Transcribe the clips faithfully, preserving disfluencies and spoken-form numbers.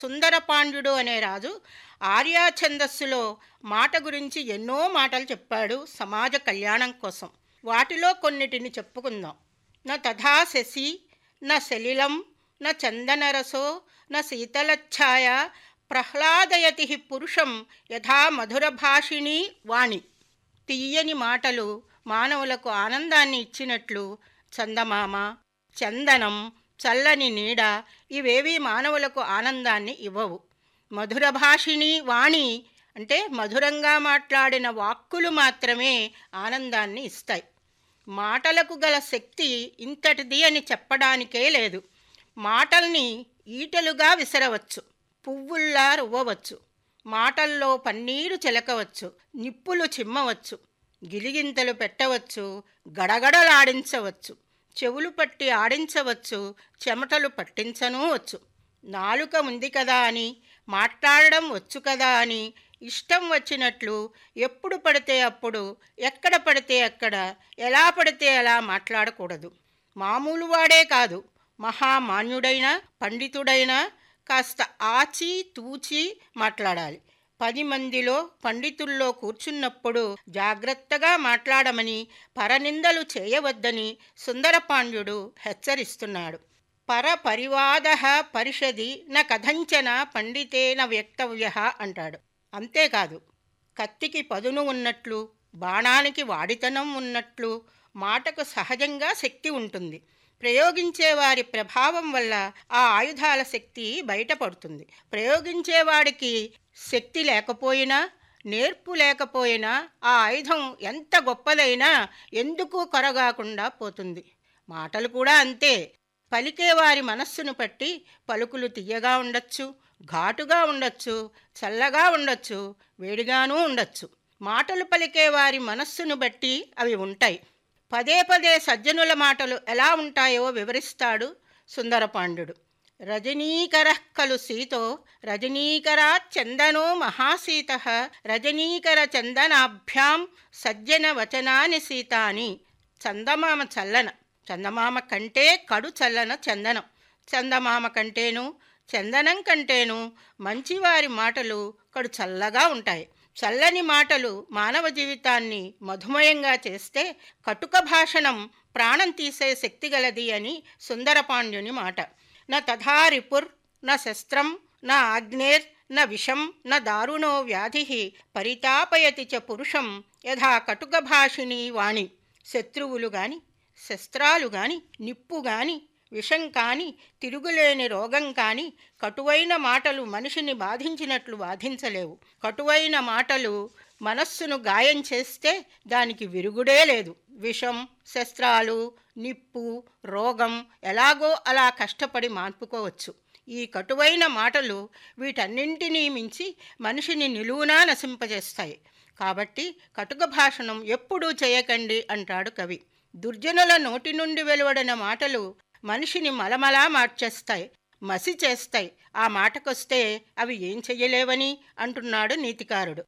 సుందరపాండ్యుడు అనే రాజు ఆర్యా ఛందస్సులో మాట గురించి ఎన్నో మాటలు చెప్పాడు సమాజ కళ్యాణం కోసం. వాటిలో కొన్నిటిని చెప్పుకుందాం. న తథా శశి న సలిలం న చందనరసో న శీతలఛాయ ప్రహ్లాదయతి పురుషం యథా మధురభాషిణీ వాణి. తీయని మాటలు మానవులకు ఆనందాన్ని ఇచ్చినట్లు చందమామ, చందనం, చల్లని నీడ ఇవేవీ మానవులకు ఆనందాన్ని ఇవ్వవు. మధురభాషిణి వాణి అంటే మధురంగా మాట్లాడిన వాక్కులు మాత్రమే ఆనందాన్ని ఇస్తాయి. మాటలకు గల శక్తి ఇంతటిది అని చెప్పడానికే లేదు. మాటల్ని ఈటలుగా విసరవచ్చు, పువ్వుల్లా రువ్వవచ్చు, మాటల్లో పన్నీరు చెలకవచ్చు, నిప్పులు చిమ్మవచ్చు, గిలిగింతలు పెట్టవచ్చు, గడగడలాడించవచ్చు, చెవులు పట్టి ఆడించవచ్చు, చెమటలు పట్టించనూ వచ్చు. నాలుక ఉంది కదా అని, మాట్లాడడం వచ్చు కదా అని ఇష్టం వచ్చినట్లు ఎప్పుడు పడితే అప్పుడు, ఎక్కడ పడితే అక్కడ, ఎలా పడితే అలా మాట్లాడకూడదు. మామూలు వాడే కాదు, మహామాన్యుడైన పండితుడైనా కాస్త ఆచి తూచి మాట్లాడాలి. పది మందిలో పండితుల్లో కూర్చున్నప్పుడు జాగ్రత్తగా మాట్లాడమని, పరనిందలు చేయవద్దని సుందరపాండ్యుడు హెచ్చరిస్తున్నాడు. పరపరివాద పరిషది న కథంచన పండితేన వ్యక్తవ్య అంటాడు. అంతేకాదు, కత్తికి పదును ఉన్నట్లు, బాణానికి వాడితనం ఉన్నట్లు మాటకు సహజంగా శక్తి ఉంటుంది. ప్రయోగించేవారి ప్రభావం వల్ల ఆ ఆయుధాల శక్తి బయటపడుతుంది. ప్రయోగించేవాడికి శక్తి లేకపోయినా, నేర్పు లేకపోయినా ఆ ఆయుధం ఎంత గొప్పదైనా ఎందుకు కొరగాకుండా పోతుంది. మాటలు కూడా అంతే. పలికేవారి మనస్సును బట్టి పలుకులు తియ్యగా ఉండొచ్చు, ఘాటుగా ఉండొచ్చు, చల్లగా ఉండొచ్చు, వేడిగానూ ఉండొచ్చు. మాటలు పలికేవారి మనస్సును బట్టి అవి ఉంటాయి. పదే పదే సజ్జనుల మాటలు ఎలా ఉంటాయో వివరిస్తాడు సుందరపాండ్యుడు. రజనీకరః ఖలు సీతో రజనీకరాత్ చందనో మహాసీత రజనీకర చందనాభ్యాం సజ్జన వచనాని సీతాని. చందమామ చల్లన, చందమామ కంటే కడు చల్లన చందనం. చందమామ కంటేను, చందనం కంటేను మంచివారి మాటలు కడు చల్లగా ఉంటాయి. చల్లని మాటలు మానవ జీవితాన్ని మధుమయంగా చేస్తే కటుక భాషణం ప్రాణం తీసే శక్తి గలది అని సుందరపాండ్యుని మాట. న తథా రిపుర్ న శస్త్రం న ఆగ్నేర్ న విషం న దారుణో వ్యాధి పరితాపయతి చ పురుషం యథా కటుక భాషిణీ వాణి. శత్రువులు గాని, శస్త్రాలు గాని, నిప్పు గాని, విషం కాని, తిరుగులేని రోగం కాని కటువైన మాటలు మనిషిని బాధించినట్లు బాధించలేవు. కటువైన మాటలు మనస్సును గాయం చేస్తే దానికి విరుగుడే లేదు. విషం, శస్త్రాలు, నిప్పు, రోగం ఎలాగో అలా కష్టపడి మాన్పుకోవచ్చు. ఈ కటువైన మాటలు వీటన్నింటినీ మించి మనిషిని నిలువునా నశింపజేస్తాయి. కాబట్టి కటుక భాషణం ఎప్పుడూ చేయకండి అంటాడు కవి. దుర్జనుల నోటి నుండి వెలువడిన మాటలు మనిషిని మలమలా మార్చేస్తాయి, మసి చేస్తాయి. ఆ మాటకొస్తే అవి ఏం చెయ్యలేవని అంటున్నాడు నీతికారుడు.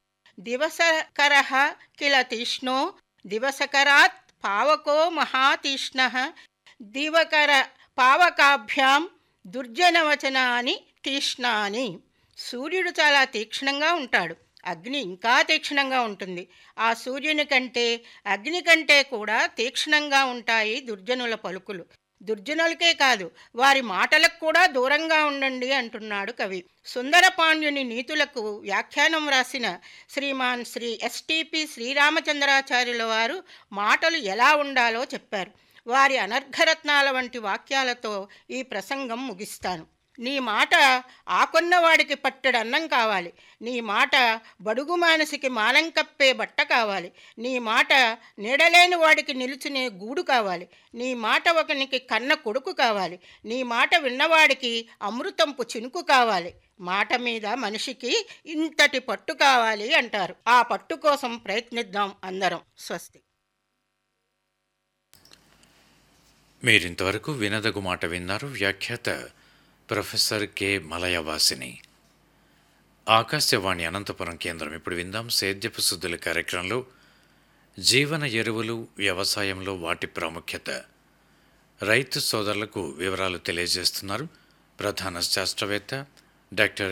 దివసకరః కిల తీష్ణో దివసకరాత్ పావకో మహాతీష్ణః దివకర పావకాభ్యాం దుర్జనవచనాని తీష్ణాని. సూర్యుడు చాలా తీక్షణంగా ఉంటాడు, అగ్ని ఇంకా తీక్షణంగా ఉంటుంది. ఆ సూర్యుని కంటే, అగ్ని కంటే కూడా తీక్షణంగా ఉంటాయి దుర్జనుల పలుకులు. దుర్జనులకే కాదు, వారి మాటలకు కూడా దూరంగా ఉండండి అంటున్నాడు కవి. సుందరపాండ్యుని నీతులకు వ్యాఖ్యానం రాసిన శ్రీమాన్ శ్రీ ఎస్టిపి శ్రీరామచంద్రాచార్యుల వారు మాటలు ఎలా ఉండాలో చెప్పారు. వారి అనర్ఘరత్నాల వంటి వాక్యాలతో ఈ ప్రసంగం ముగిస్తాను. నీ మాట ఆకొన్నవాడికి పట్టెడు అన్నం కావాలి. నీ మాట బడుగు మానసికి మానం కప్పే బట్ట కావాలి. నీ మాట నీడలేని వాడికి నిలుచునే గూడు కావాలి. నీ మాట ఒకనికి కన్న కొడుకు కావాలి. నీ మాట విన్నవాడికి అమృతంపు చినుకు కావాలి. మాట మీద మనిషికి ఇంతటి పట్టు కావాలి అంటారు. ఆ పట్టు కోసం ప్రయత్నిద్దాం అందరం. స్వస్తి. మీరింతవరకు వినదగు మాట విన్నారు. వ్యాఖ్యాత ప్రొఫెసర్ కె మలయవాసిని. ఆకాశవాణి అనంతపురం కేంద్రం. ఇప్పుడు విందాం సేద్యపు శుద్ధుల కార్యక్రమంలో జీవన ఎరువులు, వ్యవసాయంలో వాటి ప్రాముఖ్యత. రైతు సోదరులకు వివరాలు తెలియజేస్తున్నారు ప్రధాన శాస్త్రవేత్త డాక్టర్